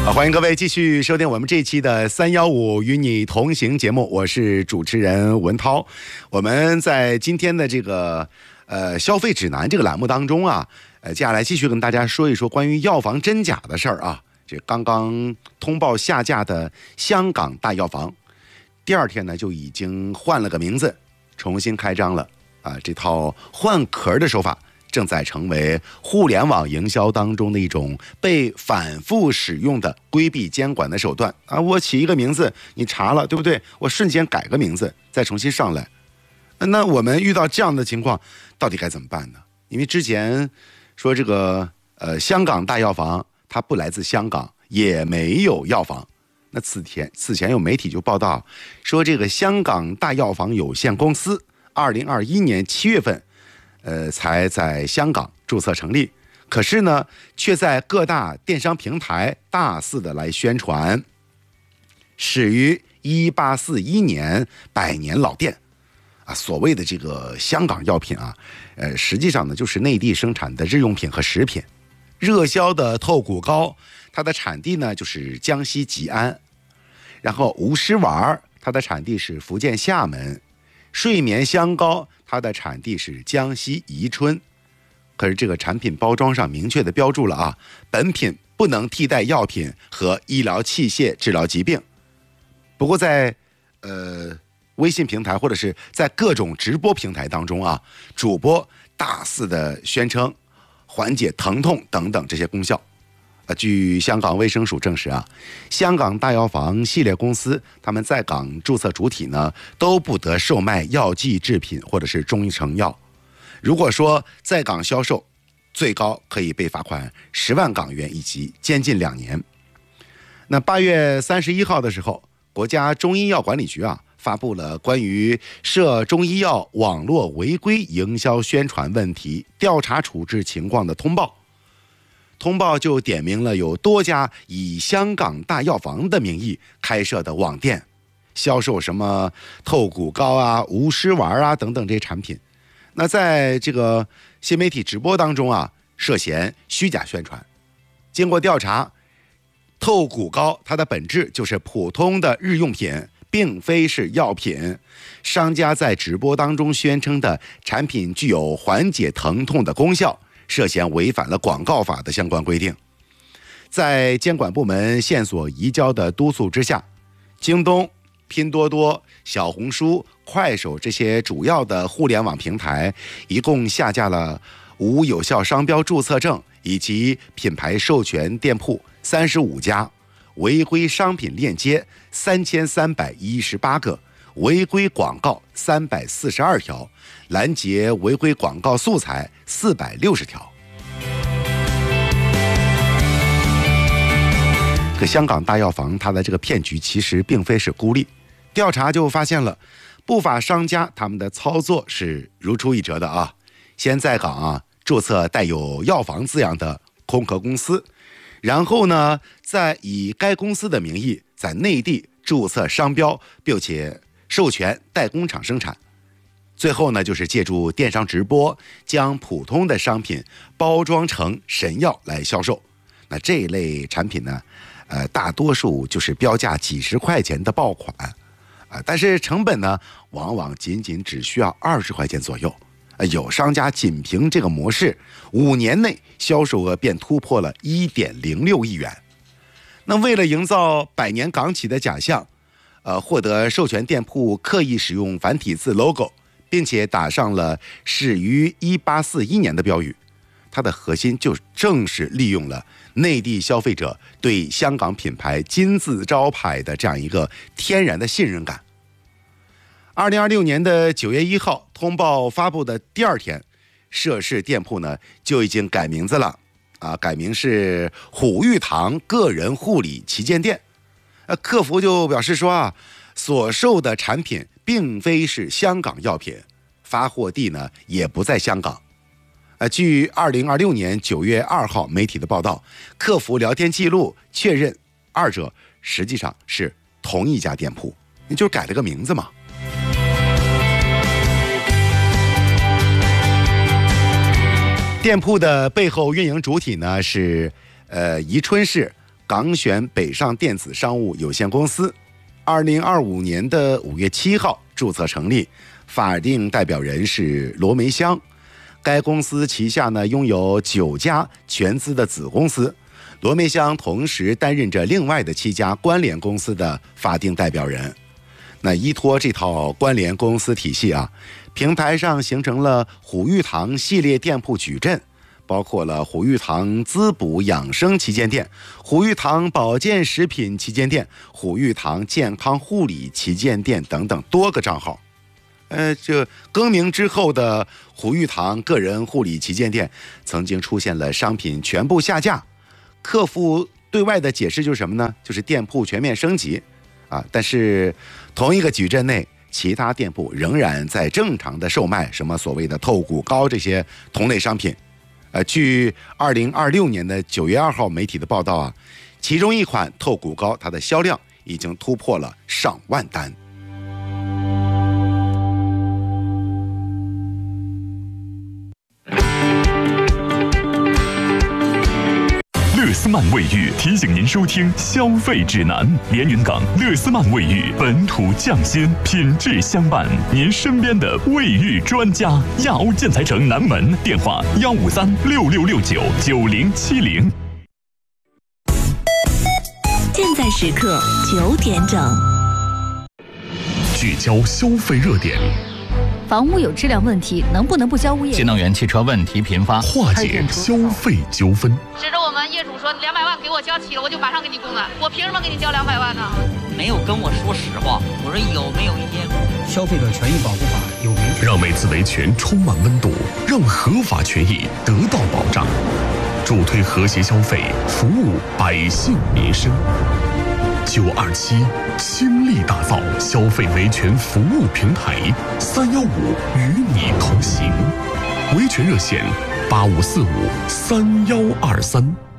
好，欢迎各位继续收听我们这一期的315与你同行节目，我是主持人文涛。我们在今天的这个消费指南这个栏目当中啊，接下来继续跟大家说一说关于药房真假的事儿啊。这刚刚通报下架的香港大药房，第二天呢就已经换了个名字，重新开张了啊。这套换壳的手法正在成为互联网营销当中的一种被反复使用的规避监管的手段啊！我起一个名字，你查了对不对？我瞬间改个名字，再重新上来。那我们遇到这样的情况，到底该怎么办呢？因为之前说这个香港大药房它不来自香港，也没有药房。那此前有媒体就报道说，这个香港大药房有限公司2021年7月份。才在香港注册成立，可是呢，却在各大电商平台大肆的来宣传，始于1841年百年老店啊。所谓的这个香港药品啊，实际上呢就是内地生产的日用品和食品。热销的透骨膏，它的产地呢就是江西吉安，然后无狮丸，它的产地是福建厦门。睡眠香膏，它的产地是江西宜春，可是这个产品包装上明确的标注了啊，本品不能替代药品和医疗器械治疗疾病。不过在微信平台或者是在各种直播平台当中啊，主播大肆的宣称缓解疼痛等等这些功效。据香港卫生署证实啊，香港大药房系列公司他们在港注册主体呢，都不得售卖药剂制品或者是中成药。如果说在港销售，最高可以被罚款10万港元以及监禁2年。那8月31号的时候，国家中医药管理局啊发布了关于涉中医药网络违规营销宣传问题调查处置情况的通报。通报就点明了有多家以香港大药房的名义开设的网店，销售什么透骨膏啊、无狮丸啊等等这些产品。那在这个新媒体直播当中啊，涉嫌虚假宣传。经过调查，透骨膏它的本质就是普通的日用品，并非是药品。商家在直播当中宣称的产品具有缓解疼痛的功效，涉嫌违反了广告法的相关规定。在监管部门线索移交的督促之下，京东、拼多多、小红书、快手这些主要的互联网平台一共下架了无有效商标注册证以及品牌授权店铺35家，违规商品链接3318个，违规广告342条，拦截违规广告素材460条。可香港大药房它的这个骗局其实并非是孤立，调查就发现了不法商家他们的操作是如出一辙的啊。先在港啊注册带有药房字样的空壳公司，然后呢再以该公司的名义在内地注册商标，并且授权代工厂生产。最后呢，就是借助电商直播，将普通的商品包装成神药来销售。那这一类产品呢，大多数就是标价几十块钱的爆款，但是成本呢，往往仅只需要20块钱左右。有商家仅凭这个模式，5年内销售额便突破了1.06亿元。那为了营造百年港企的假象，获得授权店铺刻意使用繁体字 logo， 并且打上了始于1841年的标语，它的核心就正是利用了内地消费者对香港品牌金字招牌的这样一个天然的信任感。2026年的9月1号，通报发布的第二天，涉事店铺呢就已经改名字了改名是虎玉堂个人护理旗舰店。客服就表示说所售的产品并非是香港药品，发货地呢也不在香港。据2026年9月2号媒体的报道，客服聊天记录确认二者实际上是同一家店铺，你就是改了个名字嘛。店铺的背后运营主体呢是宜春市港选北上电子商务有限公司，2025年的5月7号注册成立，法定代表人是罗梅香。该公司旗下呢拥有9家全资的子公司，罗梅香同时担任着另外的7家关联公司的法定代表人。那依托这套关联公司体系啊，平台上形成了虎玉堂系列店铺矩阵，包括了虎玉堂滋补养生旗舰店、虎玉堂保健食品旗舰店、虎玉堂健康护理旗舰店等等多个账号。这更名之后的虎玉堂个人护理旗舰店曾经出现了商品全部下架，客服对外的解释就是什么呢？就是店铺全面升级啊。但是同一个矩阵内，其他店铺仍然在正常的售卖什么所谓的透骨膏这些同类商品。据2026年的9月2号媒体的报道啊，其中一款透骨膏它的销量已经突破了上万单。 乐思曼卫浴提醒您收听消费指南。连云港乐思曼卫浴，本土匠心，品质相伴，您身边的卫浴专家。亚欧建材城南门，电话15366699070。 现在时刻9点整， 聚焦消费热点。 房屋有质量问题，能不能不交物业？ 新能源汽车问题频发， 化解消费纠纷。 指着我们业主说200万给我交齐了，我就马上给你供了，我凭什么给你交200万呢？ 没有跟我说实话，我说有没有一些消费者权益保护法有明确， 让每次维权充满温度，让合法权益得到保障，助推和谐消费，服务百姓民生。927倾力打造消费维权服务平台，315与你同行。维权热线85453123。